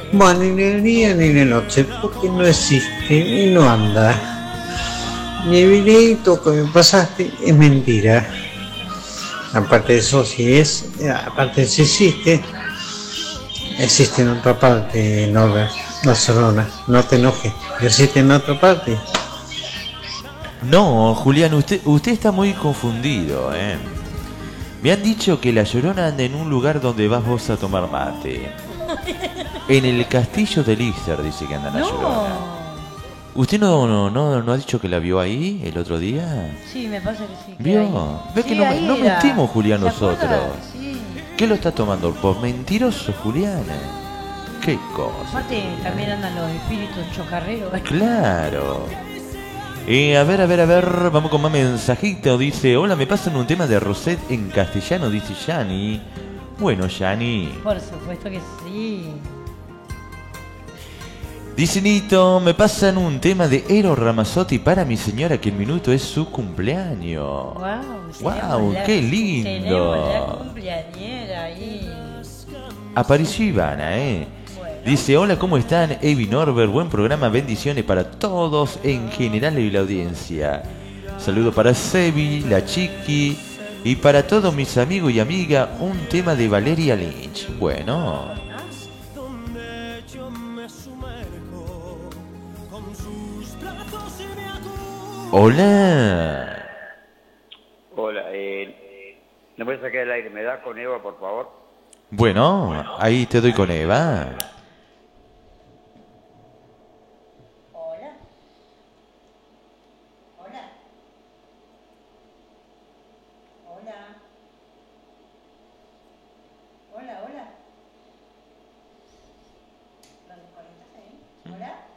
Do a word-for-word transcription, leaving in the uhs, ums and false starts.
Bueno, ni de día ni de noche, porque no existe y no anda. Y el videito que me pasaste es mentira. Aparte de eso, si es, aparte de si existe, existe en otra parte, Norbert, Barcelona. No te enojes, existe en otra parte. No, Julián, usted, usted está muy confundido, ¿eh? Me han dicho que la Llorona anda en un lugar donde vas vos a tomar mate. En el castillo de Lister dice que anda la Llorona. No. ¿Usted no, no, no, no ha dicho que la vio ahí el otro día? Sí, me parece que sí, que ¿Vio? ahí. ¿Ve Sí, que no, me- ahí no era. mentimos, Julián, ¿Se nosotros? acuerda? Sí. ¿Qué lo está tomando? ¿Por mentiroso, Julián? ¿Qué cosa? Aparte, también andan los espíritus chocarreros. Claro. Eh, a ver, a ver, a ver, vamos con más mensajito. Dice, hola, me pasan un tema de Rosette en castellano, dice Yani. Bueno, Yani. Por supuesto que sí. Dice Nito, me pasan un tema de Eros Ramazzotti para mi señora que el minuto es su cumpleaños. Wow, Wow, qué lindo. Tenemos la cumpleañera ahí. Apareció Ivana, eh. Dice, hola, ¿cómo están? Evi Norbert, buen programa, bendiciones para todos en general y la audiencia. Saludo para Sebi, la Chiqui y para todos mis amigos y amigas, un tema de Valeria Lynch. Bueno. Hola. Hola, eh, ¿no puedes sacar el aire? ¿Me da con Eva, por favor? Bueno, ahí te doy con Eva. Hola. Hola. Hola. Hola, hola. ¿La desconectas ahí? Hola.